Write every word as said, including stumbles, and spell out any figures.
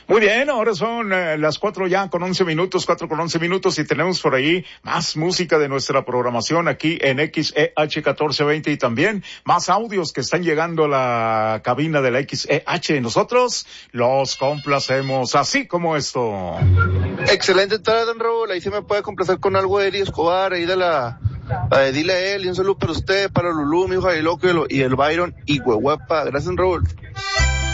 Muy bien, ahora son eh, las cuatro ya con once minutos, cuatro con once minutos y tenemos por ahí más música de nuestra programación aquí en X E H catorce veinte y también más audios que están llegando a la cabina de la X E H. Nosotros los complacemos así como esto. Excelente tarde, don Raúl. Ahí se me puede complacer con algo de Eri Escobar, ahí de la, la de Dile a él, y un saludo para usted, para Lulú, mi hijo Loco y el Byron y Huehuepa. Gracias, don Raúl.